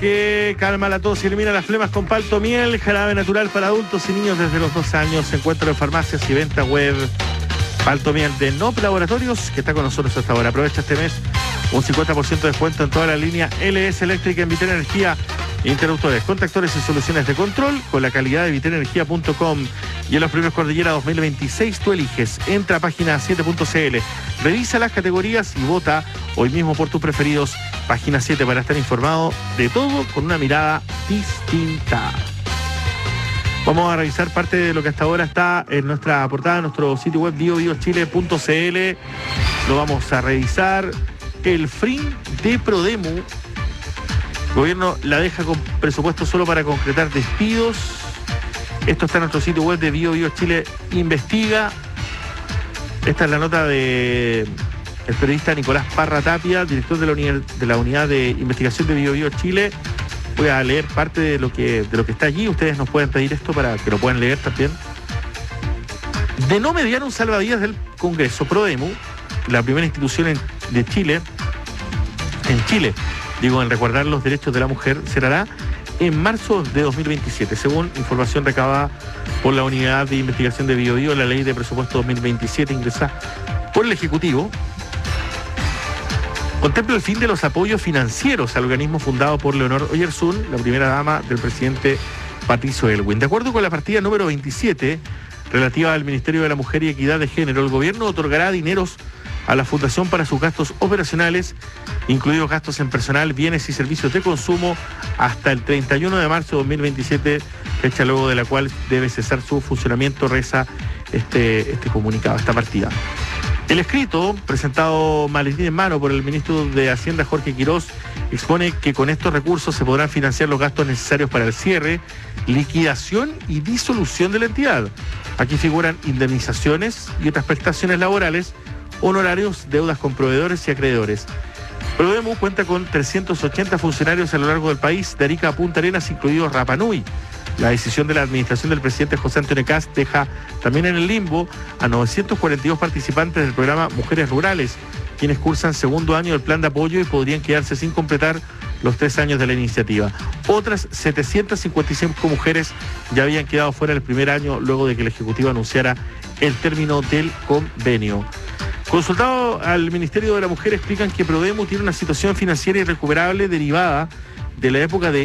que calma la tos y elimina las flemas con Paltomiel, jarabe natural para adultos y niños desde los 2 años. Se encuentra en farmacias y venta web. Paltomiel de NOP Laboratorios, que está con nosotros hasta ahora. Aprovecha este mes un 50% de descuento en toda la línea LS Eléctrica en Vitel Energía. Interruptores, contactores y soluciones de control con la calidad de vitenenergia.com. Y en los premios Cordillera 2026 tú eliges. Entra a página 7.cl, revisa las categorías y vota hoy mismo por tus preferidos. Página 7 para estar informado de todo con una mirada distinta. Vamos a revisar parte de lo que hasta ahora está en nuestra portada, en nuestro sitio web biobiochile.cl. Lo vamos a revisar. El FRIN de Prodemu. El gobierno la deja con presupuesto solo para concretar despidos. Esto está en nuestro sitio web de BioBioChile Investiga. Esta es la nota de el periodista Nicolás Parra Tapia, director de la unidad de investigación de BioBioChile. Voy a leer parte de lo que está allí. Ustedes nos pueden pedir esto para que lo puedan leer también. De no mediar un salvavidas del Congreso, Prodemu, la primera institución en Chile, en resguardar los derechos de la mujer, cerrará en marzo de 2027, según información recabada por la unidad de investigación de BioBio. La ley de presupuesto 2027 ingresada por el Ejecutivo contempla el fin de los apoyos financieros al organismo fundado por Leonor Oyarzún, la primera dama del presidente Patricio Aylwin. De acuerdo con la partida número 27, relativa al Ministerio de la Mujer y Equidad de Género, el gobierno otorgará dineros a la Fundación para sus gastos operacionales, incluidos gastos en personal, bienes y servicios de consumo, hasta el 31 de marzo de 2027, fecha luego de la cual debe cesar su funcionamiento, reza este comunicado, esta partida. El escrito, presentado maletín en mano por el ministro de Hacienda, Jorge Quirós, expone que con estos recursos se podrán financiar los gastos necesarios para el cierre, liquidación y disolución de la entidad. Aquí figuran indemnizaciones y otras prestaciones laborales, honorarios, deudas con proveedores y acreedores. Prodemu cuenta con 380 funcionarios a lo largo del país, de Arica a Punta Arenas, incluido Rapa Nui. La decisión de la administración del presidente José Antonio Kast deja también en el limbo a 942 participantes del programa Mujeres Rurales, quienes cursan segundo año del plan de apoyo y podrían quedarse sin completar los 3 años de la iniciativa. Otras 755 mujeres ya habían quedado fuera el primer año luego de que el Ejecutivo anunciara el término del convenio. Consultado al Ministerio de la Mujer, explican que Prodemu tiene una situación financiera irrecuperable derivada de la época de